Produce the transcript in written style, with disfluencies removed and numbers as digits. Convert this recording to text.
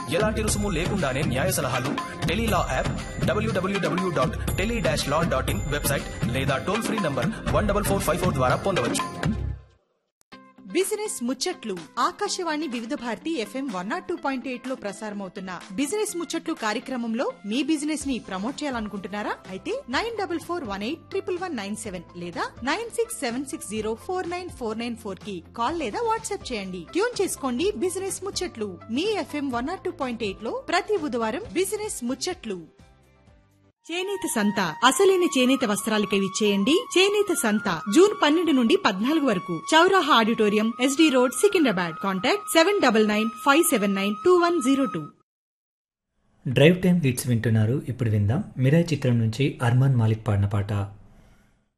ఎలాంటి రుసుము లేకుండానే న్యాయ సలహాలు టెలీలా యాప్, www.tele-law.in వెబ్సైట్ లేదా టోల్ ఫ్రీ నంబర్ 14454 ద్వారా పొందవచ్చు. బిజినెస్ ముచ్చట్లు ఆకాశవాణి వివిధ భారతి FM 102.8 లో ప్రసారమవుతున్న బిజినెస్ ముచ్చట్లు కార్యక్రమంలో మీ బిజినెస్ ని ప్రమోట్ చేయాలనుకుంటున్నారా? అయితే 9418111197 లేదా 9676049494 కి కాల్ లేదా వాట్సాప్ చేయండి. ట్యూన్ చేసుకోండి బిజినెస్ ముచ్చట్లు మీ FM 102.8 లో ప్రతి బుధవారం బిజినెస్ ముచ్చట్లు. చేనేత సంత అసలైన చేనేత వస్త్రాలకై విచ్చేయండి. చేనేత సంత జూన్ 12 నుండి 14 వరకు చౌరాహా auditorium, SD road, Secunderabad. Contact 7995792102. Drive time hits వింటున్నారు. ఇప్పుడు విందాం మిరాయ్ చిత్రం నుంచి అర్మాన్ మాలిక్ పాడిన పాట.